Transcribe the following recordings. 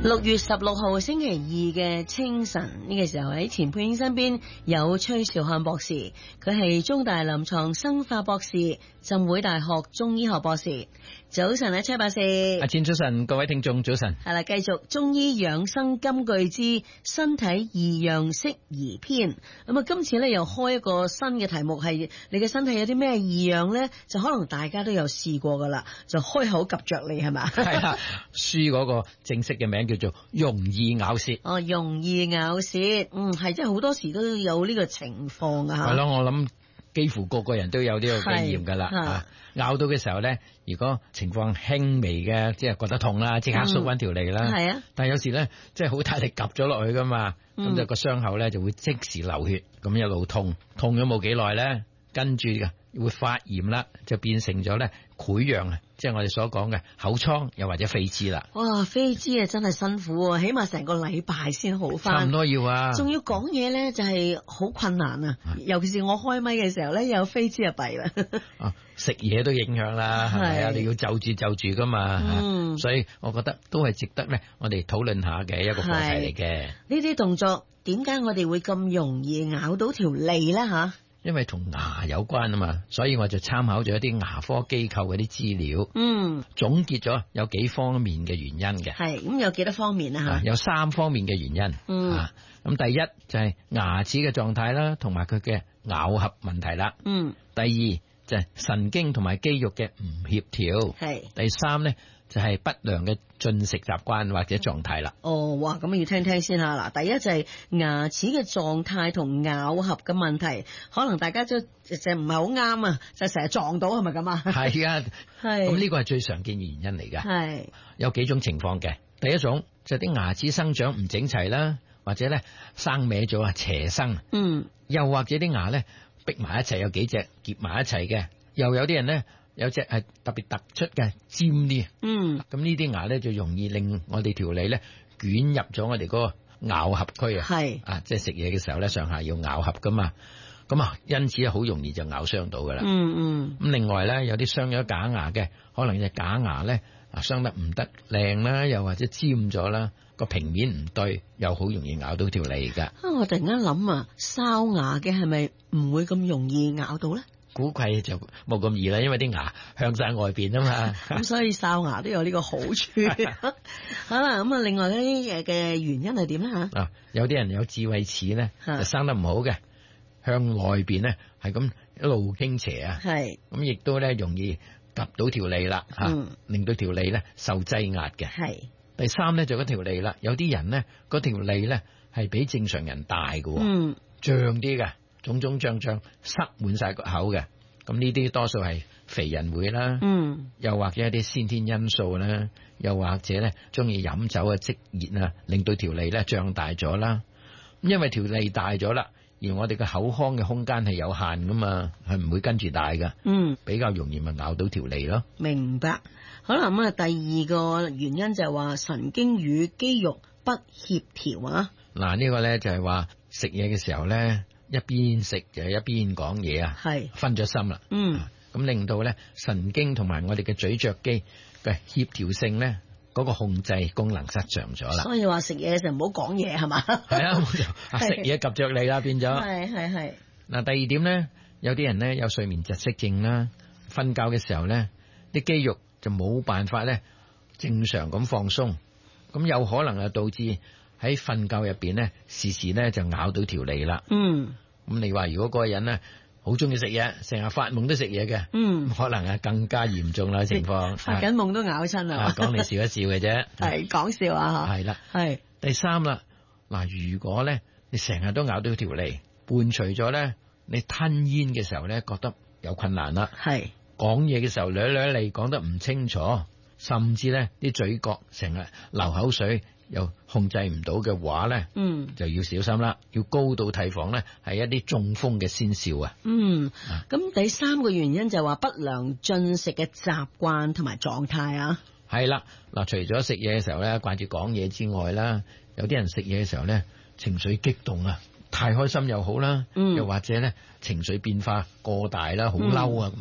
6月16號星期二嘅清晨，呢個時候喺錢佩英身邊有崔兆漢博士，佢係中大臨床生化博士，浸會大學中醫學博士。早晨啊，崔博士。 阿錢早晨，各位聽眾早晨。 係啦，繼續中醫養生金句之身體異樣適宜篇。咁啊，今次咧又開一個新嘅題目，係你嘅身體有啲咩異樣咧？就可能大家都有試過噶啦，就開口及着你係嘛？ 係啦，書嗰個正式嘅名叫做容易咬舌。 哦，容易咬舌，係，即係好多時都有呢個情況啊。 係咯，我諗幾乎個個人都有呢個經驗噶啦。咬到嘅時候咧，如果情況輕微嘅，即係覺得痛啦，即刻縮翻條脷啦。係啊，但係有時咧，即係好大力夾咗落去噶嘛，咁就個傷口咧就會即時流血，咁一路痛咗冇幾耐咧，跟住嘅會發炎啦，就變成咗咧潰瘍啊，即係我哋所講嘅口瘡，又或者痱滋啦。 哇，痱滋啊，真係辛苦啊，起碼成個禮拜先好翻。 差唔多要啊，仲要講嘢咧，就係好困難啊。尤其是我開咪嘅時候咧，有痱滋就弊啦。 食嘢都影響啦，係咪啊？你要就住噶嘛。所以我覺得都係值得咧，我哋討論下嘅一個課題嚟嘅。 呢啲動作點解我哋會咁容易咬到條脷咧？吓？ 因為同牙有關啊嘛，所以我就參考咗一啲牙科機構嗰啲資料，總結咗有幾方面嘅原因嘅。係，咁有幾多方面啊？有3方面嘅原因。咁第一就係牙齒嘅狀態啦，同埋佢嘅咬合問題啦。第二就係神經同埋肌肉嘅唔協調。係。第三咧就係不良嘅進食習慣或者狀態啦。哦，哇，咁要聽聽先吓。嗱，第一就係牙齒嘅狀態同咬合嘅問題，可能大家都就唔係好啱啊，就成日撞到，係咪咁啊？係啊，係。咁呢個係最常見嘅原因嚟㗎。係。有幾種情況嘅。第一種就係啲牙齒生長唔整齊啦，或者咧生歪咗啊，斜生。又或者啲牙咧逼埋一齊，有幾隻夾埋一齊嘅。又有啲人咧，有隻係特別突出嘅尖啲，咁呢啲牙咧就容易令我哋條脷咧捲入咗我哋嗰個咬合區啊，係啊，即係食嘢嘅時候咧上下要咬合噶嘛，咁啊因此好容易就咬傷到噶啦。咁另外咧有啲傷咗假牙嘅，可能隻假牙咧傷得唔得靚啦，又或者尖咗啦，個平面唔對，又好容易咬到條脷噶。我突然間諗啊，哨牙嘅係咪唔會咁容易咬到咧？估計就冇咁易啦，因為啲牙向晒外邊啊嘛。咁所以哨牙都有呢個好處。好啦，咁啊，另外嗰啲嘅原因係點咧吓？有啲人有智慧齒咧，就生得唔好嘅，向外邊咧係咁一路傾斜啊。係。咁亦都咧容易夾到條脷啦，令到條脷咧受擠壓嘅。係。第三咧就嗰條脷啦，有啲人咧嗰條脷咧係比正常人大嘅，脹啲嘅。腫腫脹脹塞滿晒個口嘅，咁呢啲多數係肥人會啦，又或者一啲先天因素啦，又或者咧中意飲酒啊積熱啊，令到條脷咧脹大咗啦。因為條脷大咗啦，而我哋嘅口腔嘅空間係有限噶嘛，係唔會跟住大噶，比較容易咪咬到條脷咯。明白。好啦，咁啊第二個原因就係話神經與肌肉不協調啊。嗱，呢個咧就係話食嘢嘅時候咧。一邊食就一邊講嘢啊，係分咗心啦。咁令到咧神經同埋我哋嘅咀嚼肌嘅協調性咧，嗰個控制功能失常咗啦。所以話食嘢就唔好講嘢係嘛？係啊，食嘢及着你啦，變咗。係。嗱，第二點咧，有啲人咧有睡眠窒息症啦，瞓覺嘅時候咧，啲肌肉就冇辦法咧正常咁放鬆，咁有可能啊導致喺瞓覺入邊咧時時咧就咬到條脷啦。咁你話如果嗰個人咧好中意食嘢，成日發夢都食嘢嘅，可能係更加嚴重啦情況。發緊夢都咬親啦。講嚟笑一笑嘅啫，係講笑啊。係啦，係第三啦。嗱，如果咧你成日都咬到條脷，伴隨咗咧你吞煙嘅時候咧覺得有困難啦。係講嘢嘅時候捋脷講得唔清楚，甚至咧啲嘴角成日流口水，又控制唔到嘅話咧，就要小心啦，要高度提防咧，係一啲中風嘅先兆啊。咁第三個原因就係話不良進食嘅習慣同埋狀態啊。係啦，嗱，除咗食嘢嘅時候咧掛住講嘢之外啦，有啲人食嘢嘅時候咧情緒激動啊，太開心又好啦，又或者咧情緒變化過大啦，好嬲啊咁。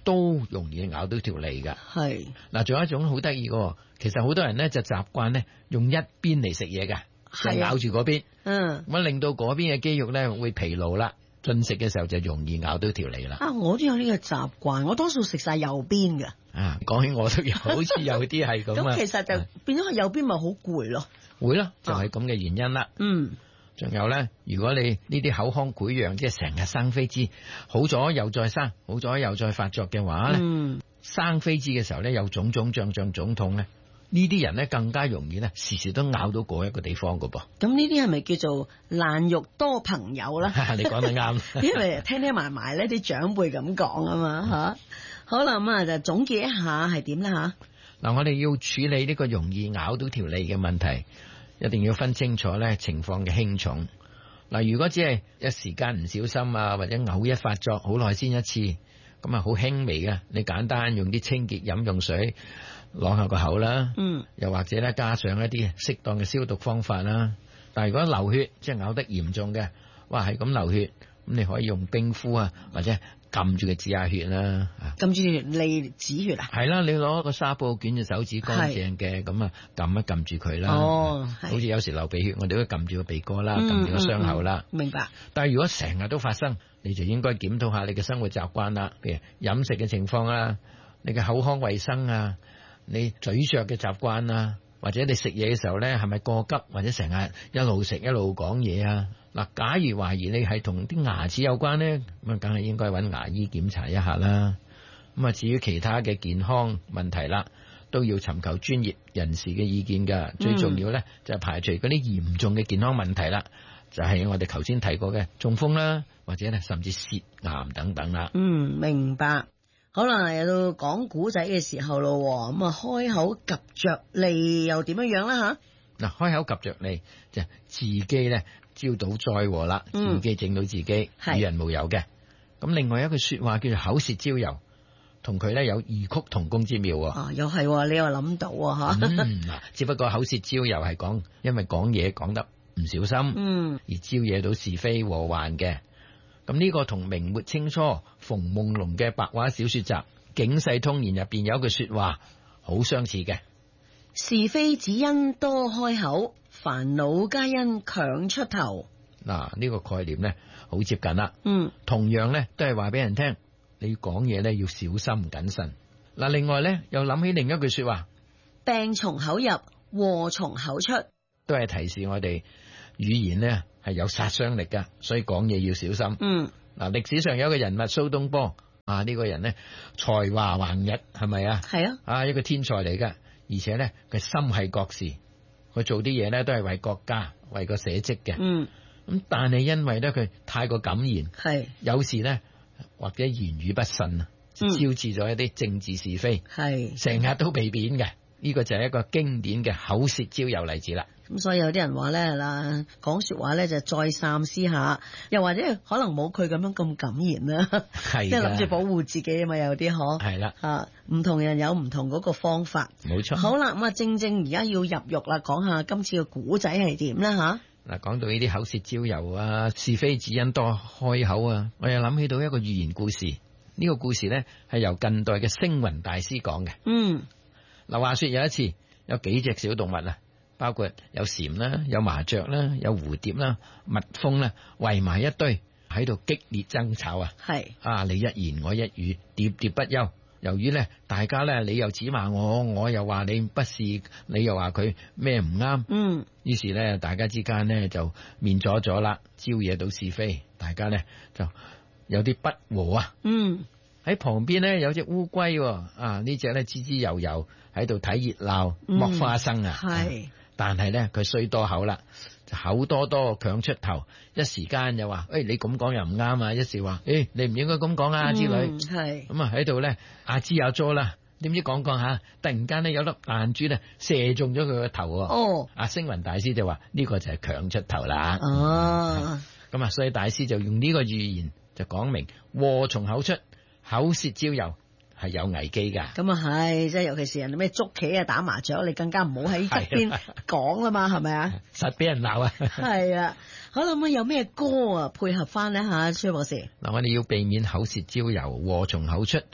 都容易咬到條脷噶。 係嗱，仲有一種好得意嘅，其實好多人咧就習慣咧用一邊嚟食嘢嘅，就咬住嗰邊，咁令到嗰邊嘅肌肉咧會疲勞啦，進食嘅時候就容易咬到條脷啦。 我都有呢個習慣，我多數食晒右邊嘅。 講起我都有，好似有啲係咁啊。 咁其實就變咗右邊咪好攰咯。 會咯，就係咁嘅原因啦。仲有咧，如果你呢啲口腔潰瘍，即係成日生痱滋，好咗又再生，好咗又再發作嘅話咧，生痱滋嘅時候咧，有腫腫脹脹腫痛咧，呢啲人咧更加容易咧，時時都咬到嗰一個地方噶噃。咁呢啲係咪叫做爛肉多朋友啦？ 你講得啱， 因為聽埋咧啲長輩咁講啊嘛吓。好啦，咁就總結一下係點啦吓。 嗱，我哋要處理呢個容易咬到條脷嘅問題，一定要分清楚咧情況嘅輕重。嗱，如果只係一時間唔小心啊，或者偶一發作，好耐先一次，咁啊好輕微嘅，你簡單用啲清潔飲用水啷下個口啦，又或者咧加上一啲適當嘅消毒方法啦。但係如果流血，即係咬得嚴重嘅，哇係咁流血，咁你可以用冰敷啊，或者撳住佢止下血啦， 撳住脷止血啊？ 係啦，你攞個紗布捲住手指乾淨嘅，咁啊撳一撳住佢啦。好似有時流鼻血，我哋都撳住個鼻哥啦，撳住個傷口啦。 明白。 但係如果成日都發生，你就應該檢討下你嘅生活習慣啦，譬如飲食嘅情況啊，你嘅口腔衛生啊，你咀嚼嘅習慣啊，或者你食嘢嘅時候咧係咪過急，或者成日一路食一路講嘢啊？嗱，假如懷疑你係同啲牙齒有關咧，咁啊，梗係應該揾牙醫檢查一下啦。咁啊，至於其他嘅健康問題啦，都要尋求專業人士嘅意見噶。最重要咧就係排除嗰啲嚴重嘅健康問題啦，就係我哋頭先提過嘅中風啦，或者咧甚至舌癌等等啦。 明白。好啦，又到講古仔嘅時候咯，咁啊開口及着脷又點樣樣啦吓？ 嗱，開口及着脷就自己咧招到災禍啦，自己整到自己，與人無尤嘅。咁另外一句說話叫做口舌招尤，同佢咧有異曲同工之妙。 又係，你又諗到吓。 只不過口舌招尤係講，因為講嘢講得唔小心，而招惹到是非禍患嘅。咁呢個同明末清初馮夢龍嘅白話小說集《警世通言》入邊有一句說話好相似嘅， 是非只因多開口，煩惱皆因強出頭。 嗱，呢個概念咧好接近啦。同樣咧都係話俾人聽，你講嘢咧要小心謹慎。嗱，另外咧又諗起另一句說話， 病從口入，禍從口出， 都係提示我哋語言咧係有殺傷力噶，所以講嘢要小心。嗱，歷史上有一個人物蘇東坡呢個人咧才華橫溢，係咪啊？係啊，一個天才嚟噶，而且咧佢心繫國事，佢做啲嘢咧都係為國家為個社稷嘅。咁但係因為咧佢太過敢言，有時咧或者言語不慎啊，招致咗一啲政治是非，成日都被貶嘅。呢個就係一個經典嘅口舌招尤例子啦。咁所以有啲人話咧嗱，講說話咧就再三思下，又或者可能冇佢咁樣咁敢言啦，即係諗住保護自己啊嘛，有啲可係啦，唔同人有唔同嗰個方法，冇錯。好啦，咁啊正而家要入獄啦，講下今次嘅古仔係點啦吓。嗱，講到呢啲口舌招尤啊，是非只因多開口啊，我又諗起到一個寓言故事。呢個故事咧係由近代嘅星雲大師講嘅。嗱，話說有一次有幾隻小動物啊，包括有蟬啦、有麻雀啦、有蝴蝶啦、蜜蜂啦，圍埋一堆喺度激烈爭吵啊！你一言我一語，喋喋不休。由於咧大家咧你又指罵我，我又話你不是，你又話佢咩唔啱。於是咧大家之間咧就面阻阻啦，招惹到是非，大家咧就有啲不和啊。喺旁邊咧有隻烏龜，呢隻咧滋滋悠悠喺度睇熱鬧剝花生啊。但係咧佢衰多口啦，口多多強出頭，一時間又話你咁講又唔啱啊，一時話你唔應該咁講啊之類。咁啊喺度咧阿支阿咗啦，點知講下突然間咧有粒彈珠咧射中咗佢個頭。阿星雲大師就話呢個就係強出頭啦。咁啊所以大師就用呢個寓言就講明禍從口出，口舌招尤係有危機噶。咁啊係，即係尤其是人哋咩捉棋啊、打麻雀，你更加唔好喺側邊講啦嘛，係咪啊？實俾人鬧啊！係啊，好啦，咁有咩歌啊配合翻呢吓，崔博士？嗱，我哋要避免口舌招尤，禍從口出，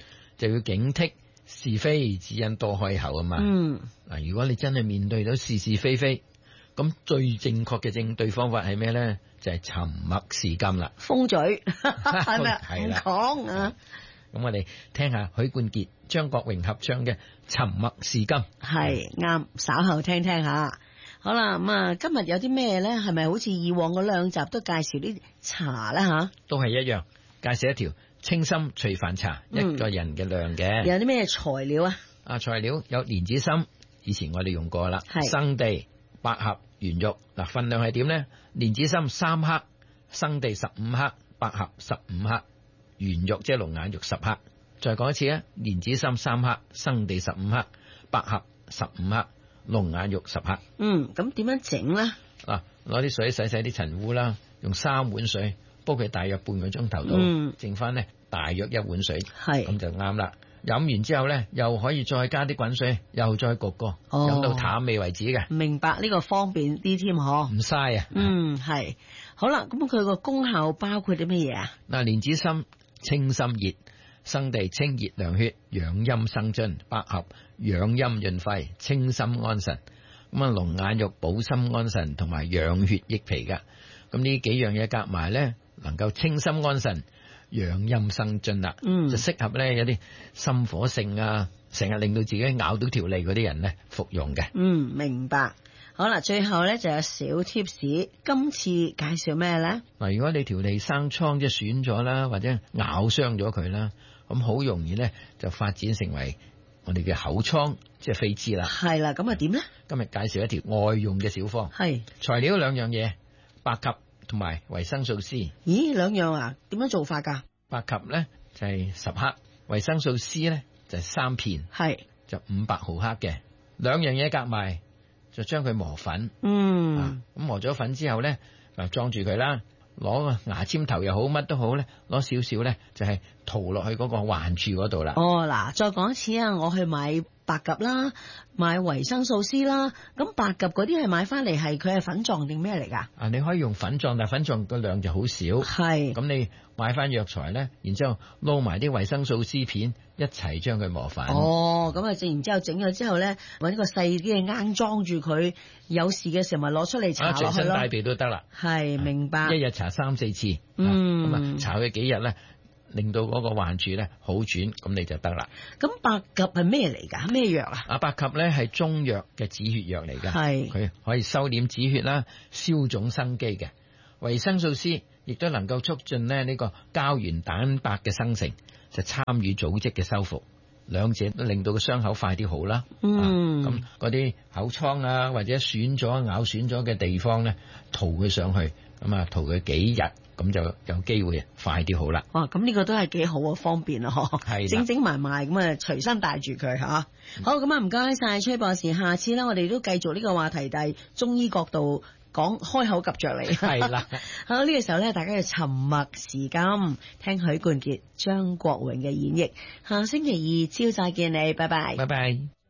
就要警惕是非，只因多開口啊嘛。嗱，如果你真係面對到是是非非，咁最正確嘅應對方法係咩咧？就係沉默是金啦。 封嘴係咪啊？唔講啊！ 咁我哋聽下許冠傑、張國榮合唱嘅《沉默是金》。 係啱，稍後聽聽下。好啦，咁啊，今日有啲咩咧？係咪好似以往嗰兩集都介紹啲茶咧吓？ 都係一樣，介紹一條清心隨飯茶，一個人嘅量嘅。 有啲咩材料啊？ 材料有蓮子心，以前我哋用過啦。生地、百合、圓肉。嗱，份量係點咧？蓮子心3克，生地15克，百合15克，圓肉即係龍眼肉10克。再講一次啊，蓮子心3克，生地15克，百合15克，龍眼肉10克。 咁點樣整咧？ 攞啲水洗啲塵污啦，用3碗水煲佢大約半個鐘頭到，剩翻咧大約1碗水，咁就啱啦。飲完之後咧，又可以再加啲滾水，又再焗過，飲到淡味為止嘅。 明白，呢個方便啲添嗬， 唔嘥啊。 係。好啦，咁佢個功效包括啲乜嘢啊？ 嗱，蓮子心清心熱，生地清熱涼血，養陰生津；百合養陰潤肺，清心安神。咁啊，龍眼肉補心安神，同埋養血益脾噶。咁呢幾樣嘢夾埋咧，能夠清心安神、養陰生津啦。就適合咧有啲心火盛啊，成日令到自己咬到條脷嗰啲人咧服用嘅。 明白。好啦，最後咧就有小貼士，今次介紹咩咧？ 嗱，如果你條脷生瘡即係損咗啦，或者咬傷咗佢啦，咁好容易咧就發展成為我哋嘅口瘡，即係痱滋啦。係啦，咁啊點咧？今日介紹一條外用嘅小方。係材料2樣嘢，白及同埋維生素 C。咦，2樣啊？點樣做法噶？白及咧就係10克，維生素 C 咧就係3片，係就500毫克嘅。2樣嘢夾埋就將佢磨粉。咁磨咗粉之後咧，嗱裝住佢啦，攞個牙籤頭又好，乜都好咧，攞少少咧就係塗落去嗰個患處嗰度啦。嗱，再講一次啊，我去買白及啦，買維生素 C 啦。咁白及嗰啲係買翻嚟係佢係粉狀定咩嚟噶？你可以用粉狀，但係粉狀個量就好少。係咁你買翻藥材咧，然之後撈埋啲維生素 C 片一齊將佢磨粉。咁啊，然之後整咗之後咧，搵個細啲嘅罌裝住佢，有事嘅時候咪攞出嚟搽落去咯。隨身帶備都得啦。係，明白。一日搽3-4次。咁啊，搽佢幾日咧，令到嗰個患處咧好轉，咁你就得啦。咁白及係咩嚟噶？咩藥啊？白及咧係中藥嘅止血藥嚟噶，係佢可以收斂止血啦，消腫生機嘅。維生素 C 亦都能夠促進咧呢個膠原蛋白嘅生成，就參與組織嘅修復，兩者都令到個傷口快啲好啦。咁嗰啲口瘡啊或者損咗咬損咗嘅地方咧，塗佢上去，咁啊塗佢幾日。咁就有機會快啲好啦。咁呢個都係幾好啊，方便啊，係整埋埋咁啊，隨身帶住佢吓。好，咁啊，唔該晒崔博士，下次咧我哋都繼續呢個話題，但係中醫角度講，開口及着你。係啦。好，呢個時候咧，大家要沉默是金，聽許冠傑、張國榮嘅演繹。下星期2朝再見你，拜拜。拜拜。